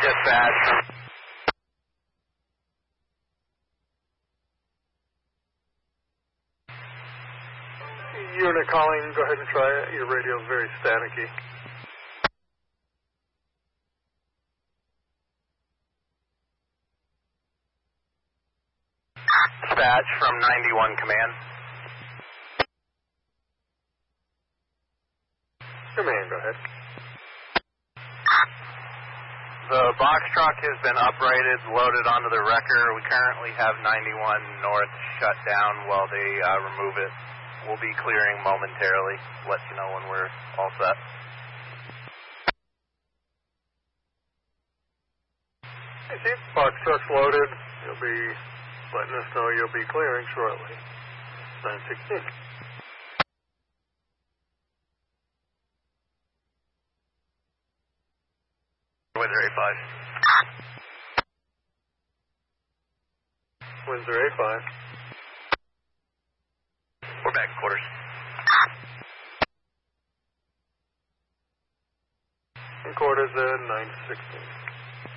Dispatch. Unit calling, go ahead and try it. Your radio is very staticky. Dispatch from 91 Command. Command, go ahead. The box truck has been uprated, loaded onto the wrecker. We currently have 91 North shut down while they remove it. We'll be clearing momentarily. Let you know when we're all set. I see box truck's loaded. You'll be letting us know you'll be clearing shortly. 916. Windsor A5. Windsor A5. We're back in quarters. In quarters at 916.